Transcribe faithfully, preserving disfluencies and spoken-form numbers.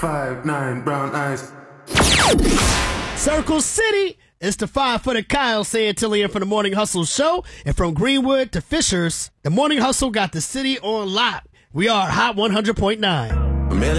five nine brown eyes. Circle City. It's the five-footed Kyle Santillian from the Morning Hustle Show. And from Greenwood to Fishers, the Morning Hustle got the city on lock. We are Hot one hundred point nine.